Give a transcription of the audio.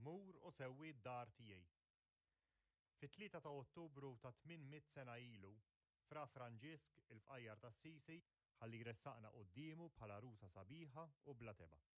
mur u sewwi d-dar tiegħi. Fit-3 ta' Ottubru ta' 800 sena ilu, Fra Franġisk il-fqajjar tas-Sisi ħalli jressaqna qudiemu bħala rusa sabiħa u bla teba'.